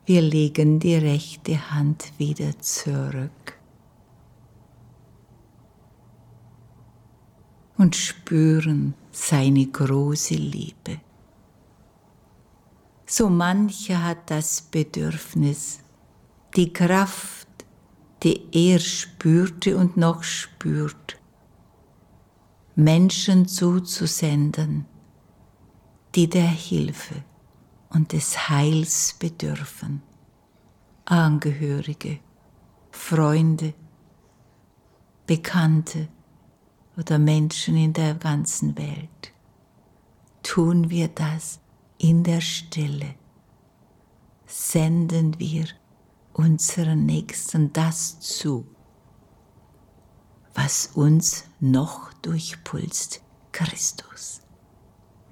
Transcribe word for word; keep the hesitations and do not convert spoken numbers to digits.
Wir legen die rechte Hand wieder zurück und spüren seine große Liebe. So mancher hat das Bedürfnis, die Kraft, die er spürte und noch spürt, Menschen zuzusenden, die der Hilfe und des Heils bedürfen. Angehörige, Freunde, Bekannte oder Menschen in der ganzen Welt. Tun wir das in der Stille. Senden wir unseren Nächsten das zu, was uns noch durchpulst, Christus.